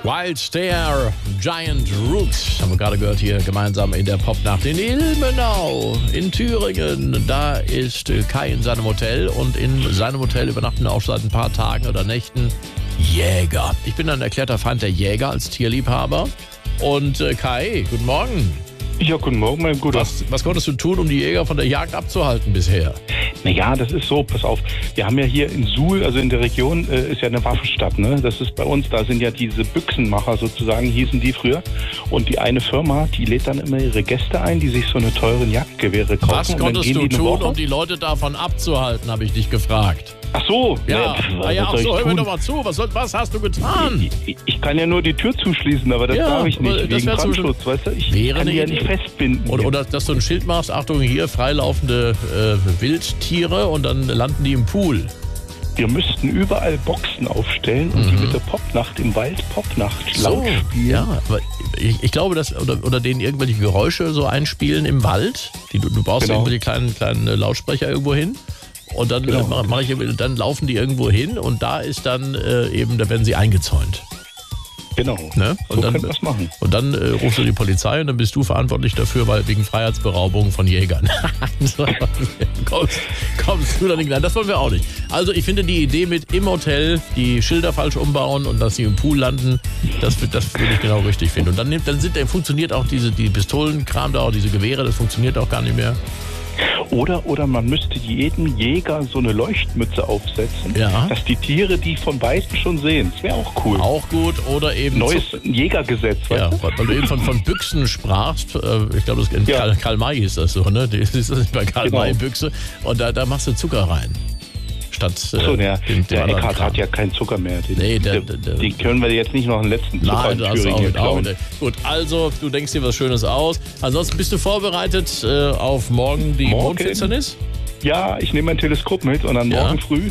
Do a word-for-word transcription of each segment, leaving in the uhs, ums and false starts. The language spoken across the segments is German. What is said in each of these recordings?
Wild Stare, Giant Rooks, haben wir gerade gehört hier gemeinsam in der Popnacht in Ilmenau in Thüringen. Da ist Kai in seinem Hotel und in seinem Hotel übernachten auch seit ein paar Tagen oder Nächten Jäger. Ich bin ein erklärter Feind der Jäger als Tierliebhaber. Und äh, Kai, guten Morgen. Ja, guten Morgen, mein Guter. Was, was konntest du tun, um die Jäger von der Jagd abzuhalten bisher? Naja, das ist so, pass auf, wir haben ja hier in Suhl, also in der Region, äh, ist ja eine Waffenstadt, ne? Das ist bei uns, da sind ja diese Büchsenmacher sozusagen, hießen die früher. Und die eine Firma, die lädt dann immer ihre Gäste ein, die sich so eine teuren Jagdgewehre kaufen. Was konntest du tun, um die Leute davon abzuhalten, habe ich dich gefragt. Ach so. Ja, ja, ja ach so, hör mir doch mal zu. Was, soll, was hast du getan? Ich, ich kann ja nur die Tür zuschließen, aber das Ja, darf ich nicht, aber das wegen wär zum Brandschutz, weißt du? Ich wäre kann eine die ja Idee. nicht festbinden. Oder, hier. oder dass du ein Schild machst, Achtung, hier freilaufende äh, Wildtiere und dann landen die im Pool. Wir müssten überall Boxen aufstellen und Mhm. die mit der Popnacht im Wald Popnacht laut spielen. Ja, aber ich, ich glaube, dass oder, oder denen irgendwelche Geräusche so einspielen im Wald. Die, du, du brauchst Genau. irgendwelche kleinen, kleinen äh, Lautsprecher irgendwo hin. Und dann, Genau. äh, mach, mach ich, dann laufen die irgendwo hin und da ist dann äh, eben, da werden sie eingezäunt. Genau, Ne? so Und dann, können wir es machen. Und dann äh, rufst du die Polizei und dann bist du verantwortlich dafür, weil wegen Freiheitsberaubung von Jägern. So, kommst, kommst du da nicht rein? Das wollen wir auch nicht. Also ich finde die Idee mit im Hotel die Schilder falsch umbauen und dass sie im Pool landen, das, das würde ich genau richtig finden. Und dann, nimmt, dann, sind, dann funktioniert auch diese die Pistolenkram da, auch diese Gewehre, das funktioniert auch gar nicht mehr. Oder, oder man müsste jedem Jäger so eine Leuchtmütze aufsetzen, Ja. dass die Tiere die von Weitem schon sehen. Das wäre auch cool. Auch gut. Oder eben... Neues Jägergesetz, Ja, weißt du? weil du eben von, von Büchsen sprachst, äh, ich glaube, das in Ja. Karl, Karl May ist das so, ne? Das ist das nicht bei Karl Genau. May Büchse. Und da, da machst du Zucker rein. Statt äh, Achso, der, dem, dem der anderen Eckhard Kram. hat ja keinen Zucker mehr. Den, Nee, der- der, der- den können wir jetzt nicht noch einen letzten Zucker Nein, in du hast auch Thüringen mit, auch klauen. mit. Gut, also du denkst dir was Schönes aus. Ansonsten bist du vorbereitet äh, auf morgen die Morgen? Mondfinsternis? Ja, ich nehme mein Teleskop mit und dann Ja. morgen früh.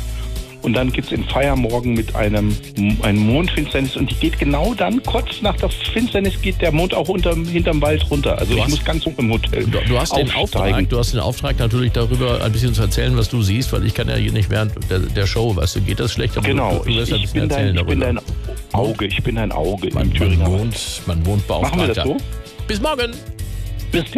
Und dann gibt es in Feiermorgen mit einem, einem Mondfinsternis und die geht genau dann, kurz nach der Finsternis geht der Mond auch unterm, hinterm Wald runter. Also Du ich hast- muss ganz hoch im Hotel Du, du hast den aufsteigen. Auftrag, du hast den Auftrag natürlich darüber ein bisschen zu erzählen, was du siehst, weil ich kann ja hier nicht während der, der Show, weißt du, geht das schlecht, aber Genau, du, du wirst ich, ein ich, bisschen bin erzählen dein, ich bin darüber. dein Auge, ich bin dein Auge Man, im man Thüringer Wald. wohnt, man wohnt Machen wir das beauftragter. so? Bis morgen! Bis